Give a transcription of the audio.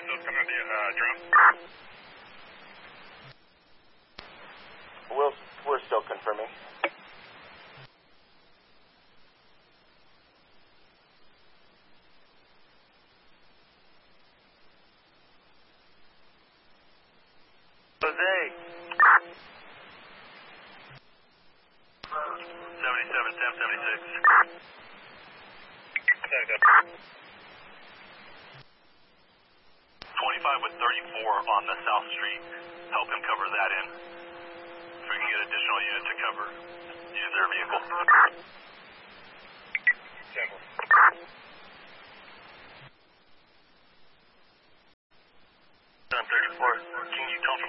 those coming via drone? We're still confirming. Jose. 77, 1076. 25 with 34 on the South Street. Help him cover that in. If we can get additional units to cover, use their vehicle. 34.